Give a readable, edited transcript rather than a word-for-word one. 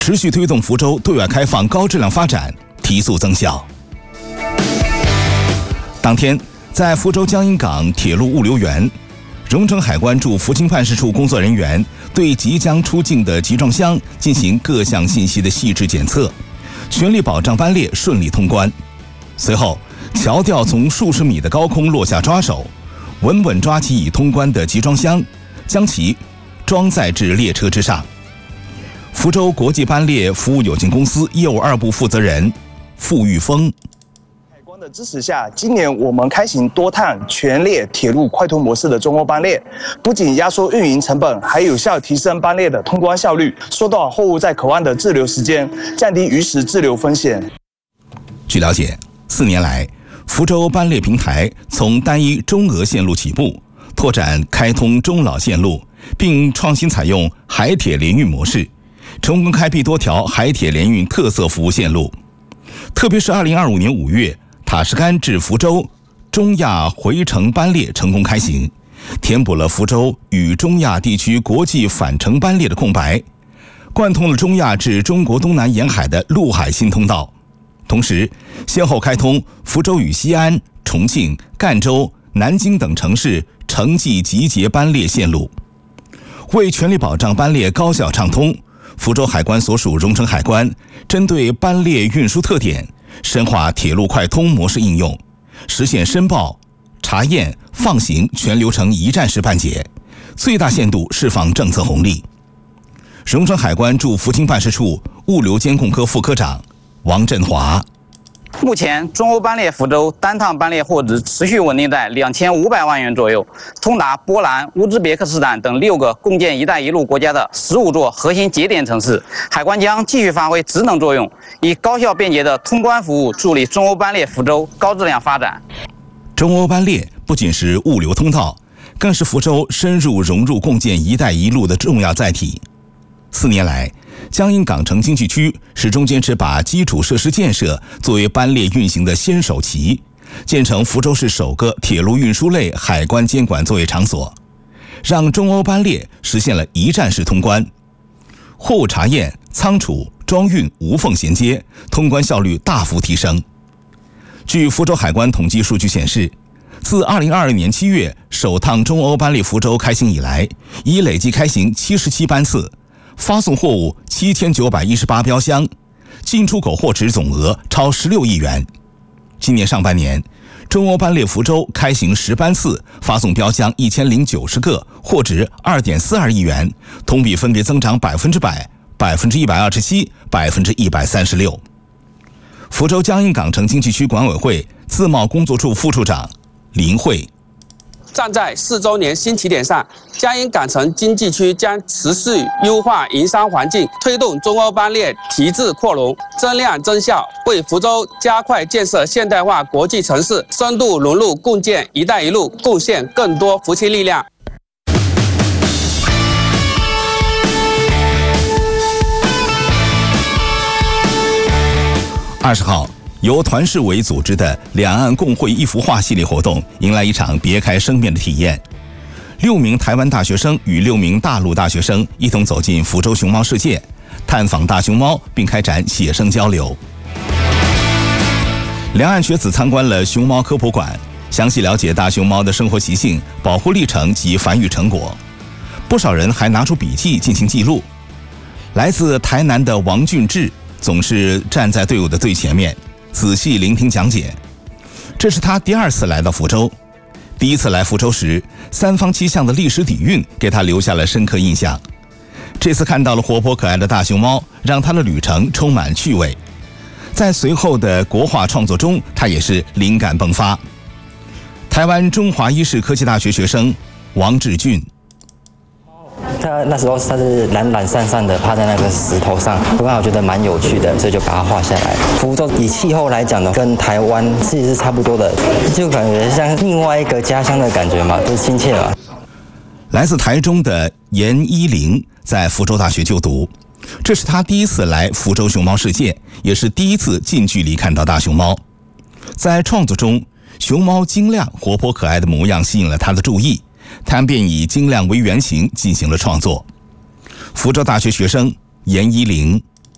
持续推动福州对外开放高质量发展，提速增效。当天，在福州江阴港铁路物流园，荣成海关驻福清办事处工作人员对即将出境的集装箱进行各项信息的细致检测，全力保障班列顺利通关。随后，桥吊从数十米的高空落下抓手，稳稳抓起已通关的集装箱，将其装载至列车之上。福州国际班列服务有限公司业务2部负责人傅玉峰。 海关的支持下，今年我们开行多趟全列铁路快通模式的中欧班列，不仅压缩运营成本，还有效提升班列的通关效率，缩短货物在口岸的滞留时间，降低余时滞留风险。 据了解，4年来，福州班列平台从单一中俄线路起步，拓展开通中老线路，并创新采用海铁联运模式，成功开辟多条海铁联运特色服务线路。特别是2025年5月，塔什干至福州中亚回程班列成功开行，填补了福州与中亚地区国际返程班列的空白，贯通了中亚至中国东南沿海的陆海新通道。同时，先后开通福州与西安、重庆、赣州、南京等城市城际集结班列线路。为全力保障班列高效畅通，福州海关所属荣成海关针对班列运输特点，深化铁路快通模式应用，实现申报、查验、放行全流程一站式办结，最大限度释放政策红利。荣成海关驻福清办事处物流监控科副科长王振华。 目前，中欧班列福州单趟班列货值持续稳定在2500万元左右，通达波兰、乌兹别克斯坦等6个共建“一带一路”国家的15座核心节点城市。海关将继续发挥职能作用，以高效便捷的通关服务助力中欧班列福州高质量发展。 中欧班列不仅是物流通道，更是福州深入融入共建“一带一路”的重要载体。4年来，江阴港城经济区始终坚持把基础设施建设作为班列运行的先手棋，建成福州市首个铁路运输类海关监管作业场所，让中欧班列实现了一站式通关，货物查验、仓储、装运无缝衔接，通关效率大幅提升。据福州海关统计数据显示，自2022年7月首趟中欧班列福州开行以来，已累计开行77班次，发送货物7918标箱，进出口货值总额超16亿元。今年上半年，中欧班列福州开行10班次，发送标箱1090个，货值2.42亿元，同比分别增长100%、127%、136%。福州江阴港城经济区管委会自贸工作处副处长林慧。 站在4周年新起点上，江阴港城经济区将持续优化营商环境，推动中欧班列提质扩容、增量增效，为福州加快建设现代化国际城市、深度融入共建“一带一路”贡献更多福气力量。 20号，由团市委组织的两岸共绘一幅画系列活动迎来一场别开生面的体验。6名台湾大学生与6名大陆大学生一同走进福州熊猫世界，探访大熊猫，并开展写生交流。两岸学子参观了熊猫科普馆，详细了解大熊猫的生活习性、保护历程及繁育成果。不少人还拿出笔记进行记录。来自台南的王俊志总是站在队伍的最前面，仔细聆听讲解。这是他第2次来到福州。第1次来福州时，3坊7巷的历史底蕴给他留下了深刻印象。这次看到了活泼可爱的大熊猫，让他的旅程充满趣味。在随后的国画创作中，他也是灵感迸发。台湾中华医事科技大学学生王志俊。 他那时候他是懒懒散散的趴在那个石头上，我刚好觉得蛮有趣的，所以就把它画下来。福州以气候来讲呢，跟台湾其实是差不多的，就感觉像另外一个家乡的感觉嘛，就是亲切嘛。 来自台中的严依玲在福州大学就读，这是他第1次来福州熊猫世界，也是第1次近距离看到大熊猫。在创作中，熊猫晶亮活泼可爱的模样吸引了他的注意，他便以晶亮为原型进行了创作。福州大学学生严依玲。